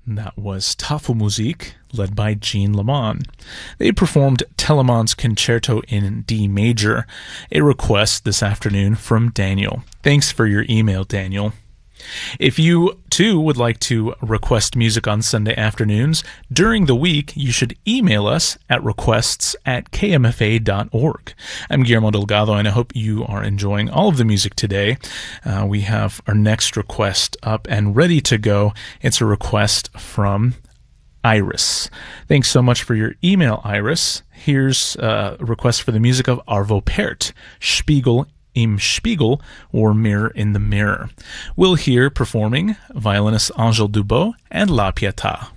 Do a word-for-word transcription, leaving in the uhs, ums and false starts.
That was Tafelmusik, led by Jean Lemon. They performed Telemann's Concerto in D major, a request this afternoon from Daniel. Thanks for your email, Daniel. If you, too, would like to request music on Sunday afternoons during the week, you should email us at requests at k m f a dot org. I'm Guillermo Delgado, and I hope you are enjoying all of the music today. Uh, we have our next request up and ready to go. It's a request from Iris. Thanks so much for your email, Iris. Here's a request for the music of Arvo Pärt, Spiegel im Spiegel, or Mirror in the Mirror. We'll hear performing violinist Angèle Dubos and La Pietà.